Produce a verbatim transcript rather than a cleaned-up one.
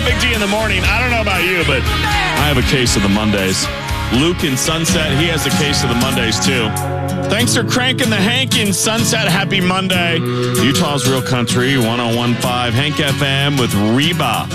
I'm Big G in the morning. I don't know about you, but I have a case of the Mondays. Luke in Sunset, he has a case of the Mondays, too. Thanks for cranking the Hank in Sunset. Happy Monday. Utah's Real Country, one oh one point five Hank F M with Reba.